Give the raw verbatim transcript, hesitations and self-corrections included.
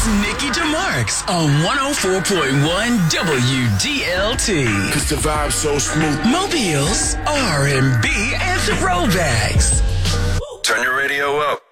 It's Nikki DeMarks on one oh four point one W D L T. Cause the vibe's so smooth. Mobiles, R and B, and throwbacks. Turn your radio up.